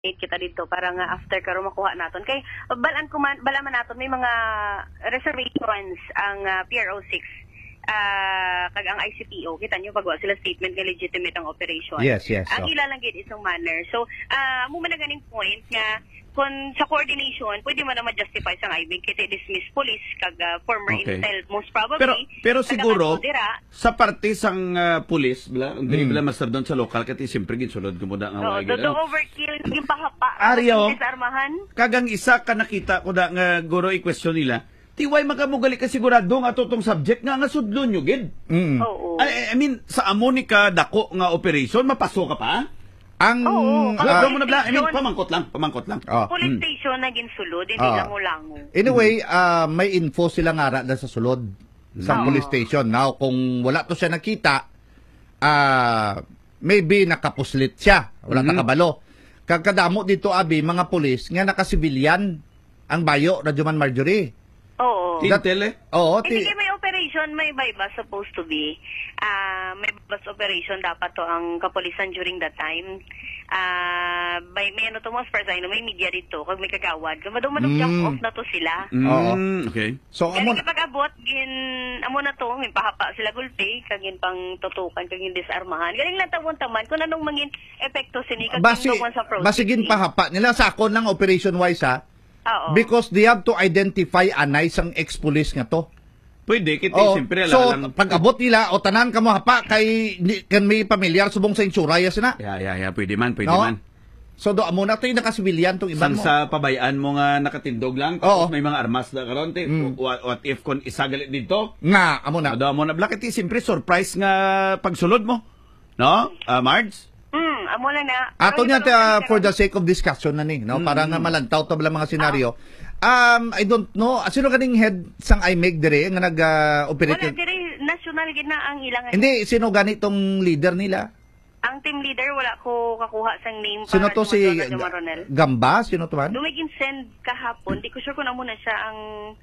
kita dito para nga after karon makuha naton kay bala man naton may mga reservations ang PRO6 kag ang ICPO kita nyo pagwa sila statement nga legitimate ang operation. Yes. Ang ila lang gid isang manner. So mo man na ganing point nga kung sa coordination pwede man na ma-justify sang IBIG kay dismiss police kag former intel most probably. Pero siguro sa parte sang police ang bala master doon sa local kay siyempre ginsulod ko muna nga do overkill yung pahapa. Aryo, disarmahan. Kagang isa ka nakita ko nga guro i-question nila. Tiway magamugali ka sigurado nga totong subject nga sudlon nyo gid. Oo. I mean sa Amonica dako nga operation mapasok ka pa? Ang pamangkot lang. Police station na ginsulod, hindi lango-lango. Anyway, may info sila nga sa sulod sa police station. Now, kung wala to siya nakita, maybe nakapuslit siya. Wala nakabalo. Kagkadamo dito, Abi, mga police nga nakasibilyan ang bayo, Radyoman Marjorie. Oo. Oo. Hindi may operation, may bypass supposed to be. May bypass operation dapat to ang kapulisan during that time. May ano to most person, may media dito, kag may kagawad. Madumadog jump off na to sila. Okay. So, kaya kapag-abot, amo na to, may pahapa sila gulpi, kag yun pang tutukan, kag yung disarmahan. Galing lang tawon taman, kung anong mangin epekto sini, kag sa process. Basigin pahapa nila sa akon ng operation-wise, ha? Because they have to identify anay sang ex-police nga to. Pwede, kita siyempre so, pag-abot nila, o tanan ka mo hapa, kay may pamilyar subong sa insuraya sina. Pwede man. So, doon mo na ito yung nakasibilyan itong iban mo. Sa pabayaan mo nga nakatindog lang, tapos may mga armas na karon, what if kung isagalit dito? Nga, amo na. Doon mo na, bakit siyempre surprise nga pagsulod mo? No, Marge? Amo lang na. Ato niya for the sake of discussion na no? Para nga malantaw to mga senaryo. I don't know. Sino kaning head sang IMEG dire nga nag-operate? Wala dire national gid na ang ilang. Hindi, sino ganitong leader nila? Ang team leader wala ko kakuha sang name. Sino to si Gamba? Sino to man? Dumigin send kahapon. Di ko sure kung amo na siya ang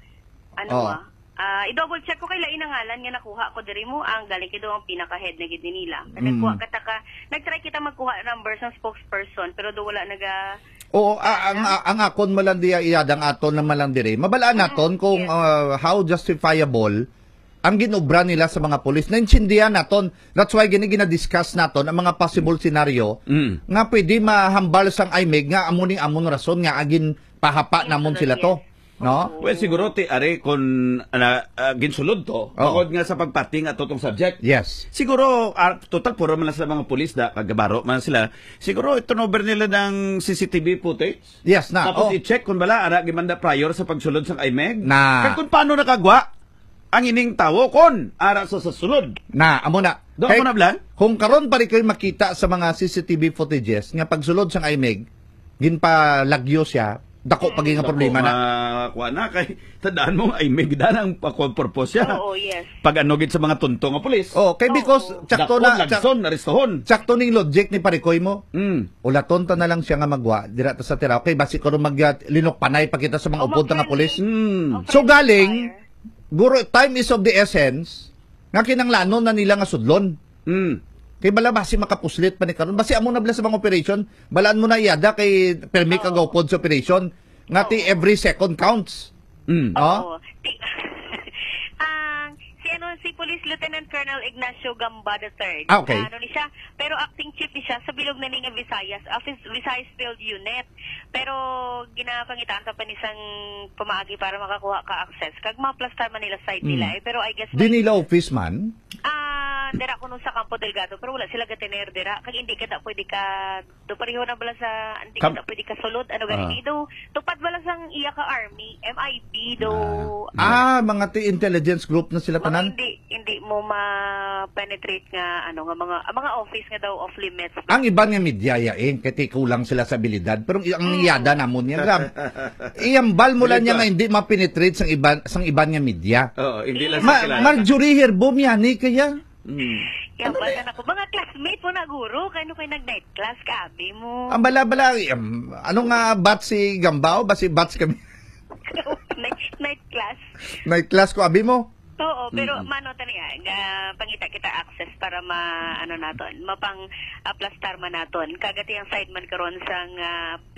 i-double check ko kay lain ang ngalan nga nakuha ko diri mo ang galing kido ang pinaka-head na gid nila. Nagkuha nagtry kita magkuha numbers ng spokesperson pero do wala naga. Oo, ang akon malandiya iyadang aton na malandiri. Mabalaan naton kung how justifiable ang ginobra nila sa mga pulis. Naintindihan naton. That's why gina-discuss naton ang mga possible scenario nga pwede mahambal sang IMEG nga amon rason nga agin pahapa namon sila to. No? Well, siguro are kung ginsulod to, bukod nga sa pagpating at totong subject. Yes. Siguro, total puro man sa mga pulis na kagabaro man sila. Siguro, turnover nila ng CCTV footage. Yes, na. Tapos i-check kung bala, gimanda prior sa pagsulod sa IMEG. Na. Kung paano nakagwa ang ining tawo kon ara sa sulod. Na, amo na. Doon mo na blan? Kung karon pa rin kayo makita sa mga CCTV footages nga pagsulod sa IMEG, ginpalagyo siya, dako pagi nga problema na. Kuha na kay tandaan mo ay may gidanang purpose siya. Oo, yes. Pag anogit sa mga tunto nga pulis. Kay because sakto na lagson arestahon. Sakto ning logic ni Parikoy mo. Ulaton ta na lang siya nga magwa dira ta sa tira. Okay, basi ko mag linok panay pakita sa mga upod nga pulis. So galing guro time is of the essence. Nga kinanglanon na nila nga sudlon. Kay bala basi makapuslit pa ni karon. Basi amo na bala sa mga operation, balaan mo na iyada kay permi ka gawpod sa operation. Ngati every second counts. Si Police Lieutenant Colonel Ignacio Gamba III. Okay. Ni siya, pero acting chief ni siya sa bilog na ning Visayas, Visayas Field Unit. Pero ginapangitaan pa ni sang pamaagi para makakuha ka access. Kag ma-plastar man nila site nila pero I guess di nila office man. Dira ko nung sa Campo Delgado pero wala sila gatener dira kag hindi ka pwede ka do pareho na bala sa hindi ka pwede ka sulod ganito do tupad bala sang iya ka army MIB do mga intelligence group na sila tanan hindi mo ma-penetrate nga mga office nga daw off limits ang iban nga media kay kulang sila sa abilidad pero ang iyada namon niya grab iyambal mo lang niya nga hindi ma-penetrate sang iban nga media hindi lang Marjorie Herbom yan kaya Kaya bala na ko. Mga classmate mo na guro, kano kayo nag-night class kabi mo. Ang bala-bala, ano nga batch si Gambao? Basi batch kami. Night class? Night class ko, abi mo? Oo, pero mano tani pangita kita access para ma ano naton, mapang aplastar man naton. Kagati ang side man karon sang